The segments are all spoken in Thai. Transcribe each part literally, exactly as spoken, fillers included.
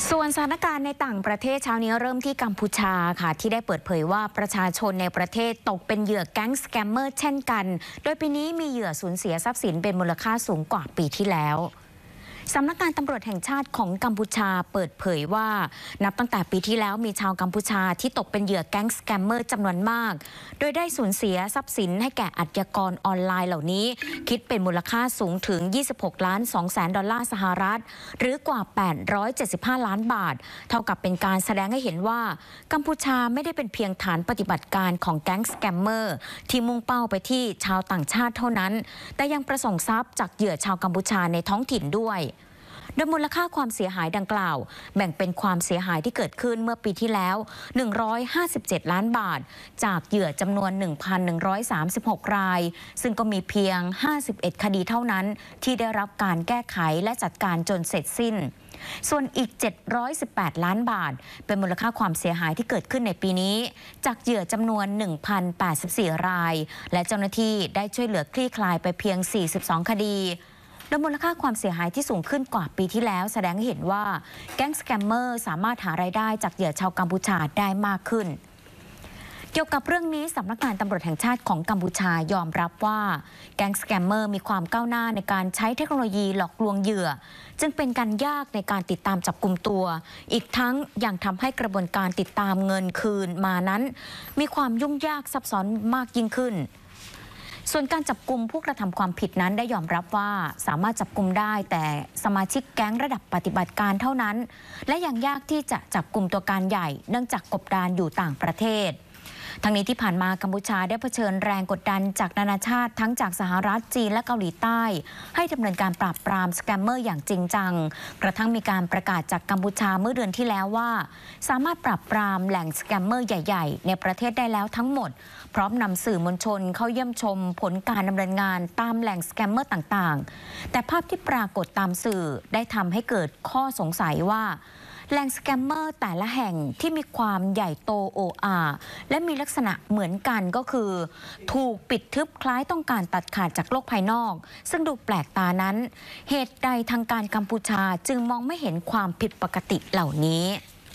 ส่วนสถานการณ์ในต่างประเทศเช้านี้เริ่มที่กัมพูชาค่ะที่ได้เปิดเผยว่าประชาชนในประเทศตกเป็นเหยื่อแก๊งสแกมเมอร์เช่นกันโดยปีนี้มีเหยื่อสูญเสียทรัพย์สินเป็นมูลค่าสูงกว่าปีที่แล้วสำนักงานตำรวจแห่งชาติของกัมพูชาเปิดเผยว่านับตั้งแต่ปีที่แล้วมีชาวกัมพูชาที่ตกเป็นเหยื่อแก๊งสแกมเมอร์จำนวนมากโดยได้สูญเสียทรัพย์สินให้แก่อาชญากรออนไลน์เหล่านี้คิดเป็นมูลค่าสูงถึงยี่สิบหกล้านสองแสนดอลลาร์สหรัฐหรือกว่าแปดร้อยเจ็ดสิบห้าล้านบาทเท่ากับเป็นการแสดงให้เห็นว่ากัมพูชาไม่ได้เป็นเพียงฐานปฏิบัติการของแก๊งสแกมเมอร์ที่มุ่งเป้าไปที่ชาวต่างชาติเท่านั้นแต่ยังประสงค์ทรัพย์จากเหยื่อชาวกัมพูชาในท้องถิ่นด้วยโดยมูลค่าความเสียหายดังกล่าวแบ่งเป็นความเสียหายที่เกิดขึ้นเมื่อปีที่แล้วหนึ่งร้อยห้าสิบเจ็ดล้านบาทจากเหยื่อจำนวน หนึ่งพันหนึ่งร้อยสามสิบหก รายซึ่งก็มีเพียงห้าสิบเอ็ดคดีเท่านั้นที่ได้รับการแก้ไขและจัดการจนเสร็จสิ้นส่วนอีกเจ็ดร้อยสิบแปดล้านบาทเป็นมูลค่าความเสียหายที่เกิดขึ้นในปีนี้จากเหยื่อจำนวน หนึ่งพันแปดสิบสี่ รายและเจ้าหน้าที่ได้ช่วยเหลือคลี่คลายไปเพียงสี่สิบสองคดีโดยมูลค่าความเสียหายที่สูงขึ้นกว่าปีที่แล้วแสดงให้เห็นว่าแก๊งสแกมเมอร์สามารถหารายได้จากเหยื่อชาวกัมพูชาได้มากขึ้นเกี่ยวกับเรื่องนี้สำนักงานตำรวจแห่งชาติของกัมพูชายอมรับว่าแก๊งสแกมเมอร์มีความก้าวหน้าในการใช้เทคโนโลยีหลอกลวงเหยื่อจึงเป็นการยากในการติดตามจับกุมตัวอีกทั้งยังทำให้กระบวนการติดตามเงินคืนมานั้นมีความยุ่งยากซับซ้อนมากยิ่งขึ้นส่วนการจับกุมผู้กระทำความผิดนั้นได้ยอมรับว่าสามารถจับกุมได้แต่สมาชิกแก๊งระดับปฏิบัติการเท่านั้นและยังยากที่จะจับกุมตัวการใหญ่เนื่องจากกบดานอยู่ต่างประเทศทั้งนี้ที่ผ่านมากัมพูชาได้เผชิญแรงกดดันจากนานาชาติทั้งจากสหรัฐจีนและเกาหลีใต้ให้ดำเนินการปราบปรามสแกมเมอร์อย่างจริงจังกระทั่งมีการประกาศจากกัมพูชาเมื่อเดือนที่แล้วว่าสามารถปราบปรามแหล่งสแกมเมอร์ใหญ่ๆในประเทศได้แล้วทั้งหมดพร้อมนำสื่อมวลชนเข้าเยี่ยมชมผลการดำเนินงานตามแหล่งสแกมเมอร์ต่างๆแต่ภาพที่ปรากฏตามสื่อได้ทำให้เกิดข้อสงสัยว่าแหล่งสแกมเมอร์แต่ละแห่งที่มีความใหญ่โตโอ้อาและมีลักษณะเหมือนกันก็คือถูกปิดทึบคล้ายต้องการตัดขาดจากโลกภายนอกซึ่งดูแปลกตานั้นเหตุใดทางการกัมพูชาจึงมองไม่เห็นความผิดปกติเหล่านี้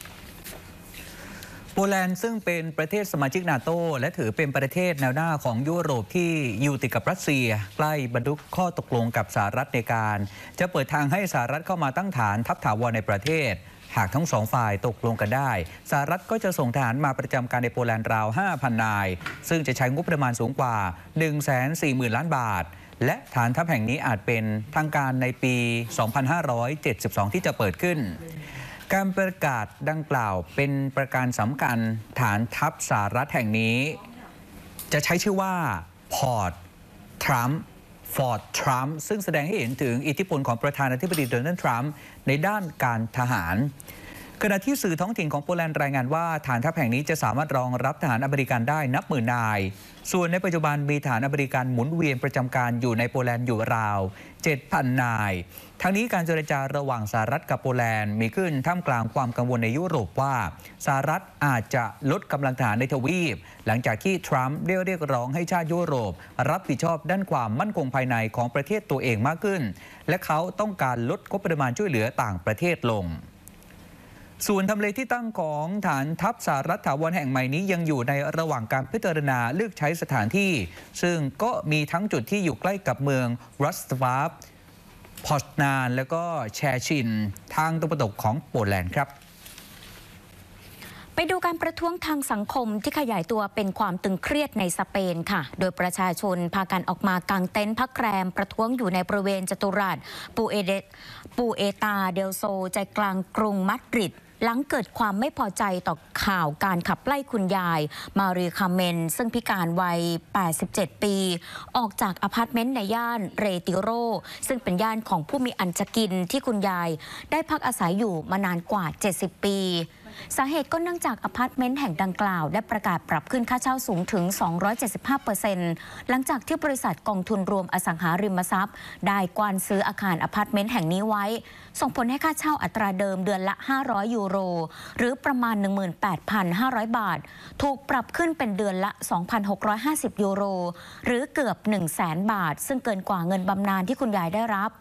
โปแลนด์ซึ่งเป็นประเทศสมาชิกนาโตและถือเป็นประเทศแนวหน้าของยุโรปที่อยู่ติดกับรัสเซียใกล้บรรลุข้อตกลงกับสหรัฐในการจะเปิดทางให้สหรัฐเข้ามาตั้งฐานทัพถาวรในประเทศหากทั้งสองฝ่ายตกลงกันได้สหรัฐก็จะส่งทหารมาประจำการในโปแลนด์ราว ห้าพัน นายซึ่งจะใช้งบประมาณสูงกว่า หนึ่งแสนสี่หมื่น ล้านบาทและฐานทัพแห่งนี้อาจเป็นทางการในปี สองพันห้าร้อยเจ็ดสิบสอง ที่จะเปิดขึ้นการประกาศดังกล่าวเป็นประการสำคัญฐานทัพสหรัฐแห่งนี้จะใช้ชื่อว่าพอร์ตทรัมป์ฟอร์ดทรัมป์ซึ่งแสดงให้เห็นถึงอิทธิพลของประธานาธิบดีโดนัลด์ทรัมป์ในด้านการทหารขณะที่สื่อท้องถิ่นของโปแลนด์รายงานว่าฐานทัพแห่งนี้จะสามารถรองรับทหารอเมริกันได้นับหมื่นนายส่วนในปัจจุบันมีฐานอเมริกันหมุนเวียนประจำการอยู่ในโปแลนด์อยู่ราว เจ็ดพัน นายทั้งนี้การเจรจาระหว่างสหรัฐกับโปแลนด์มีขึ้นท่ามกลางความกังวลในยุโรปว่าสหรัฐอาจจะลดกำลังทหารในทวีปหลังจากที่ทรัมป์ได้เรียกร้องให้ชาติยุโรปรับผิดชอบด้านความมั่นคงภายในของประเทศตัวเองมากขึ้นและเขาต้องการลดงบประมาณช่วยเหลือต่างประเทศลงส่วนทำเลที่ตั้งของฐานทัพสหรัฐถาวรแห่งใหม่นี้ยังอยู่ในระหว่างการพิจารณาเลือกใช้สถานที่ซึ่งก็มีทั้งจุดที่อยู่ใกล้กับเมืองรัสวาฟพอสนานและก็แชชินทางตะวันตกของโปแลนด์ครับไปดูการประท้วงทางสังคมที่ขยายตัวเป็นความตึงเครียดในสเปนค่ะโดยประชาชนพากันออกมากางเต็นท์พักแรมประท้วงอยู่ในบริเวณจัตุรัสปูเอเดปูเอตาเดลโซใจกลางกรุงมาดริดหลังเกิดความไม่พอใจต่อข่าวการขับไล่คุณยายมารีคาเมนซึ่งพิการวัยแปดสิบเจ็ดปีออกจากอพาร์ตเมนต์ในย่านเรติโรซึ่งเป็นย่านของผู้มีอันจะกินที่คุณยายได้พักอาศัยอยู่มานานกว่าเจ็ดสิบปีสาเหตุก็เนื่องจากอพาร์ตเมนต์แห่งดังกล่าวได้ประกาศปรับขึ้นค่าเช่าสูงถึง สองร้อยเจ็ดสิบห้าเปอร์เซ็นต์ หลังจากที่บริษัทกองทุนรวมอสังหาริมทรัพย์ได้กว้านซื้ออาคารอพาร์ตเมนต์แห่งนี้ไว้ส่งผลให้ค่าเช่าอัตราเดิมเดือนละห้าร้อยยูโรหรือประมาณ หนึ่งหมื่นแปดพันห้าร้อย บาทถูกปรับขึ้นเป็นเดือนละ สองพันหกร้อยห้าสิบ ยูโรหรือเกือบ หนึ่งแสน บาทซึ่งเกินกว่าเงินบำนาญที่คุณยายได้รับ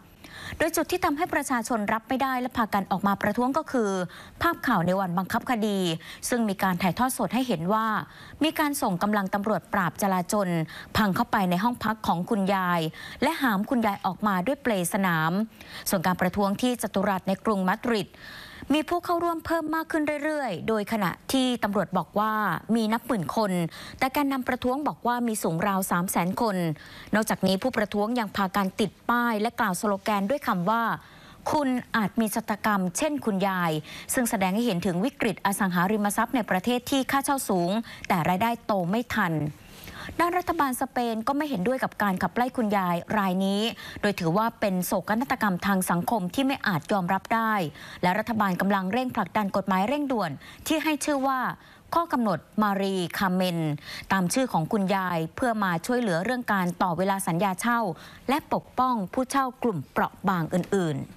โดยจุดที่ทำให้ประชาชนรับไม่ได้และพากันออกมาประท้วงก็คือ ภาพข่าวในวันบังคับคดี ซึ่งมีการถ่ายทอดสดให้เห็นว่ามีการส่งกำลังตำรวจปราบจลาจลพังเข้าไปในห้องพักของคุณยายและหามคุณยายออกมาด้วยเปลสนามส่วนการประท้วงที่จัตุรัสในกรุงมาดริดมีผู้เข้าร่วมเพิ่มมากขึ้นเรื่อยๆโดยขณะที่ตำรวจบอกว่ามีนับหมื่นคนแต่การนำประท้วงบอกว่ามีสูงราว สามแสน คนนอกจากนี้ผู้ประท้วงยังพาการติดป้ายและกล่าวสโลแกนด้วยคำว่าคุณอาจมีชะตากรรมเช่นคุณยายซึ่งแสดงให้เห็นถึงวิกฤตอสังหาริมทรัพย์ในประเทศที่ค่าเช่าสูงแต่รายได้โตไม่ทันด้านรัฐบาลสเปนก็ไม่เห็นด้วยกับการขับไล่คุณยายรายนี้โดยถือว่าเป็นโศกนาฏกรรมทางสังคมที่ไม่อาจยอมรับได้และรัฐบาลกำลังเร่งผลักดันกฎหมายเร่งด่วนที่ให้ชื่อว่าข้อกำหนดมารีคาเมนตามชื่อของคุณยายเพื่อมาช่วยเหลือเรื่องการต่อเวลาสัญญาเช่าและปกป้องผู้เช่ากลุ่มเปราะบางอื่นๆ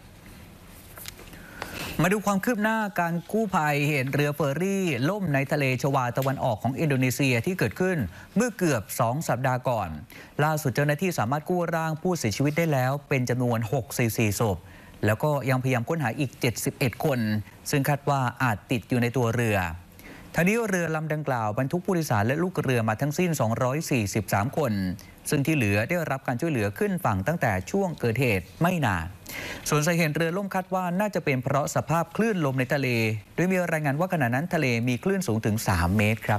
มาดูความคืบหน้าการกู้ภัยเหตุเรือเฟอร์รี่ล่มในทะเลชวาตะวันออกของอินโดนีเซียที่เกิดขึ้นเมื่อเกือบสองสัปดาห์ก่อนล่าสุดเจ้าหน้าที่สามารถกู้ร่างผู้เสียชีวิตได้แล้วเป็นจำนวนหกสิบสี่ศพแล้วก็ยังพยายามค้นหาอีกเจ็ดสิบเอ็ดคนซึ่งคาดว่าอาจติดอยู่ในตัวเรือทั้งนี้เรือลำดังกล่าวบรรทุกผู้โดยสารและลูกเรือมาทั้งสิ้นสองร้อยสี่สิบสามคนซึ่งที่เหลือได้รับการช่วยเหลือขึ้นฝั่งตั้งแต่ช่วงเกิดเหตุไม่นานส่วนสาเหตุเรือล่มคาดว่าน่าจะเป็นเพราะสภาพคลื่นลมในทะเลโดยมีรายงานว่าขณะนั้นทะเลมีคลื่นสูงถึงสามเมตรครับ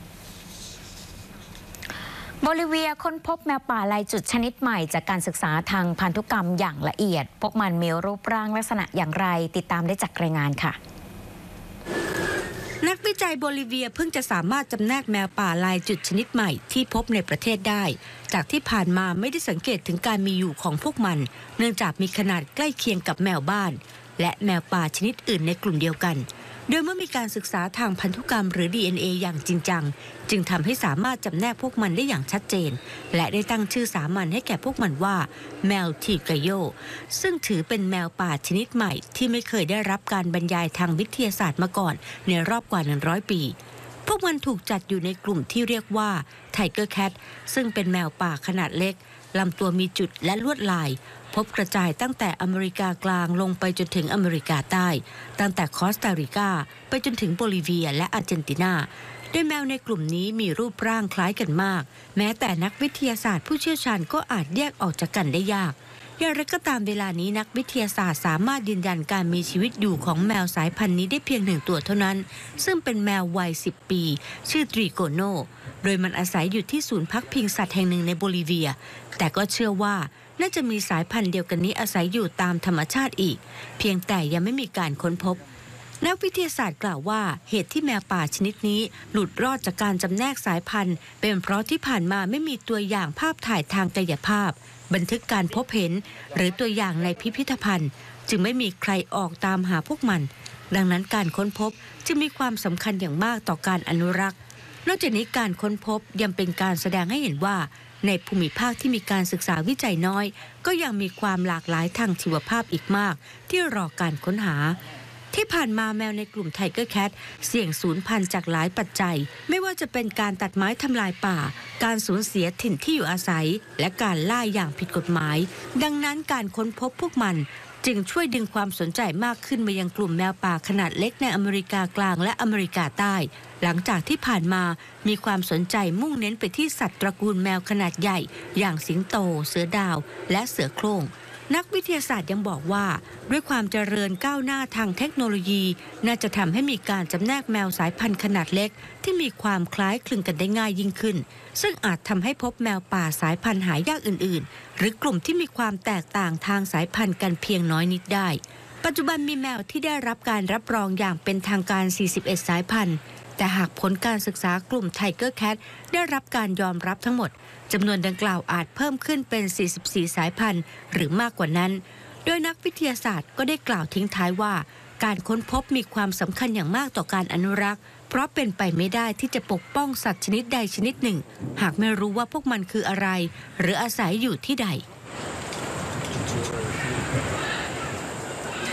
โบลิเวียค้นพบแมวป่าลายจุดชนิดใหม่จากการศึกษาทางพันธุกรรมอย่างละเอียดพวกมันมีรูปร่างลักษณะอย่างไรติดตามได้จากรายงานค่ะนักวิจัยโบลิเวียเพิ่งจะสามารถจำแนกแมวป่าลายจุดชนิดใหม่ที่พบในประเทศได้จากที่ผ่านมาไม่ได้สังเกตถึงการมีอยู่ของพวกมันเนื่องจากมีขนาดใกล้เคียงกับแมวบ้านและแมวป่าชนิดอื่นในกลุ่มเดียวกันโดยเมื่อมีการศึกษาทางพันธุกรรมหรือ ดี เอ็น เอ อย่างจริงจังจึงทำให้สามารถจำแนกพวกมันได้อย่างชัดเจนและได้ตั้งชื่อสามัญให้แก่พวกมันว่าแมวทิกาโยซึ่งถือเป็นแมวป่าชนิดใหม่ที่ไม่เคยได้รับการบรรยายทางวิทยาศาสตร์มาก่อนในรอบกว่าหนึ่งร้อยปีพวกมันถูกจัดอยู่ในกลุ่มที่เรียกว่าไทเกอร์แคทซึ่งเป็นแมวป่าขนาดเล็กลำตัวมีจุดและลวดลายพบกระจายตั้งแต่อเมริกากลางลงไปจนถึงอเมริกาใต้ตั้งแต่คอสตาริกาไปจนถึงโบลิเวียและอาร์เจนตินาโดยแมวในกลุ่มนี้มีรูปร่างคล้ายกันมากแม้แต่นักวิทยาศาสตร์ผู้เชี่ยวชาญก็อาจแยกออกจากกันได้ยากอย่างไรก็ตามเวลานี้นักวิทยาศาสตร์สามารถยืนยันการมีชีวิตอยู่ของแมวสายพันธุ์นี้ได้เพียงหนึ่งตัวเท่านั้นซึ่งเป็นแมววัยสิบปีชื่อตรีโกโนโดยมันอาศัยอยู่ที่ศูนย์พักพิงสัตว์แห่งหนึ่งในโบลิเวียแต่ก็เชื่อว่าน่าจะมีสายพันธุ์เดียวกันนี้อาศัยอยู่ตามธรรมชาติอีกเพียงแต่ยังไม่มีการค้นพบนักวิทยาศาสตร์กล่าวว่าเหตุที่แมวป่าชนิดนี้หลุดรอดจากการจำแนกสายพันธุ์เป็นเพราะที่ผ่านมาไม่มีตัวอย่างภาพถ่ายทางกายภาพบันทึกการพบเห็นหรือตัวอย่างในพิพิธภัณฑ์จึงไม่มีใครออกตามหาพวกมันดังนั้นการค้นพบจึงมีความสำคัญอย่างมากต่อการอนุรักษ์นอกจากนี้การค้นพบยังเป็นการแสดงให้เห็นว่าในภูมิภาคที่มีการศึกษาวิจัยน้อยก็ยังมีความหลากหลายทางชีวภาพอีกมากที่รอการค้นหาที่ผ่านมาแมวในกลุ่มไทเกอร์แคทเสี่ยงสูญพันธุ์จากหลายปัจจัยไม่ว่าจะเป็นการตัดไม้ทำลายป่าการสูญเสียถิ่นที่อยู่อาศัยและการล่าอย่างผิดกฎหมายดังนั้นการค้นพบพวกมันจึงช่วยดึงความสนใจมากขึ้นมายังกลุ่มแมวป่าขนาดเล็กในอเมริกากลางและอเมริกาใต้หลังจากที่ผ่านมามีความสนใจมุ่งเน้นไปที่สัตว์ตระกูลแมวขนาดใหญ่อย่างสิงโตเสือดาวและเสือโคร่งนักวิทยาศาสตร์ยังบอกว่าด้วยความเจริญก้าวหน้าทางเทคโนโลยีน่าจะทำให้มีการจำแนกแมวสายพันธุ์ขนาดเล็กที่มีความคล้ายคลึงกันได้ง่ายยิ่งขึ้นซึ่งอาจทำให้พบแมวป่าสายพันธุ์หายากอื่นๆหรือกลุ่มที่มีความแตกต่างทางสายพันธุ์กันเพียงน้อยนิดได้ปัจจุบันมีแมวที่ได้รับการรับรองอย่างเป็นทางการสี่สิบเอ็ดสายพันธุ์แต่หากผลการศึกษากลุ่มไทเกอร์แคทได้รับการยอมรับทั้งหมดจำนวนดังกล่าวอาจเพิ่มขึ้นเป็นสี่สิบสี่สายพันธุ์หรือมากกว่านั้นโดยนักวิทยาศาสตร์ก็ได้กล่าวทิ้งท้ายว่าการค้นพบมีความสำคัญอย่างมากต่อการอนุรักษ์เพราะเป็นไปไม่ได้ที่จะปกป้องสัตว์ชนิดใดชนิดหนึ่งหากไม่รู้ว่าพวกมันคืออะไรหรืออาศัยอยู่ที่ใด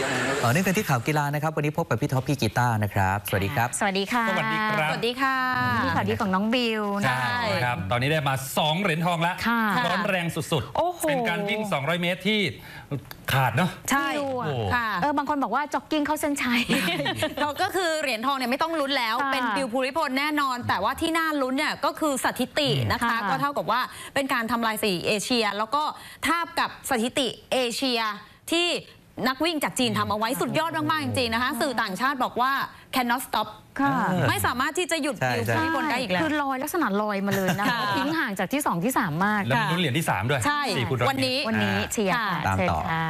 ต่อเนื่องกันที่ข่าวกีฬานะครับวันนี้พบกับพี่ท็อปพี่กีตาร์นะครับสวัสดีครับสวัสดีค่ะสวัสดีครับสวัสดีค่ะที่ข่าวดีของน้องบิวนะใช่ครับ ตอนนี้ได้มาสองเหรียญทองแล้วค่ะร้อนแรงสุดโอ้โหเป็นการวิ่งสองร้อยเมตรที่ขาดเนาะใช่บิวอะโอ้ค่ะเออบางคนบอกว่าจ็อกกิ้งเข้าเส้นชัยเราก็คือเหรียญทองเนี่ยไม่ต้องลุ้นแล้วค่ะเป็นบิวภูริพลแน่นอน แต่ว่าที่น่าลุ้นเนี่ยก็คือสถิตินะคะค่ะก็เท่ากับว่าเป็นการทำลายสถิติเอเชีย แล้วก็ทาบกับสถิติเอเชียที่นักวิ่งจากจีนทำเอาไว้สุดยอดมากๆจริงๆนะคะ สื่อต่างชาติบอกว่า cannot stop ค่ะเออไม่สามารถที่จะหยุดใช่บิวใช่ภูริพลได้อีกแล้วคือลอยลักษณะลอยมาเลยนะค่ะทิ้งห่างจากที่สองที่สามมากแล้วมีลุ้นเหรียญที่สามด้วยใช่สี่คูณร้อยวันนี้วันนี้เชียร์ค่ะค่ะตามเชิญต่อค่ะ